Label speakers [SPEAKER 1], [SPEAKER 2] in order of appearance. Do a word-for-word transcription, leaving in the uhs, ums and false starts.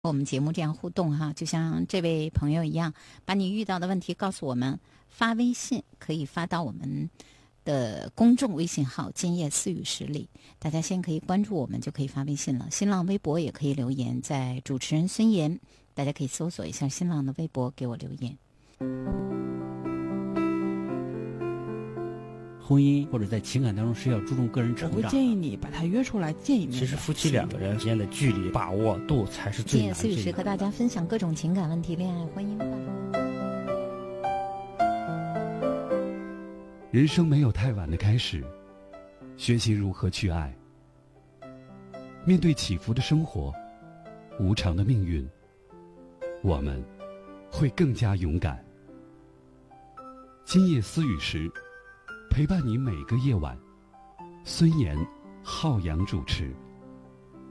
[SPEAKER 1] 我们节目这样互动哈，就像这位朋友一样，把你遇到的问题告诉我们，发微信可以发到我们的公众微信号今夜思语室里，大家先可以关注我们就可以发微信了。新浪微博也可以留言，在主持人孙岩，大家可以搜索一下新浪的微博给我留言。
[SPEAKER 2] 婚姻或者在情感当中是要注重个人成长，
[SPEAKER 3] 我会建议你把他约出来见一面。
[SPEAKER 2] 其实夫妻两个人之间的距离把握度才是最难最难的。
[SPEAKER 1] 今夜思语时和大家分享各种情感问题，恋爱婚姻吧。
[SPEAKER 4] 人生没有太晚的开始，学习如何去爱。面对起伏的生活，无常的命运，我们会更加勇敢。今夜思语时，陪伴你每个夜晚。孙岩、浩洋主持。